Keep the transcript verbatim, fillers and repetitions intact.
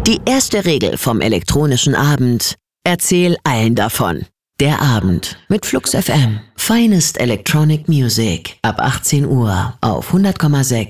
Die erste Regel vom elektronischen Abend: Erzähl allen davon. Der Abend mit Flux F M. Finest Electronic Music. Ab achtzehn Uhr auf hundert Komma sechs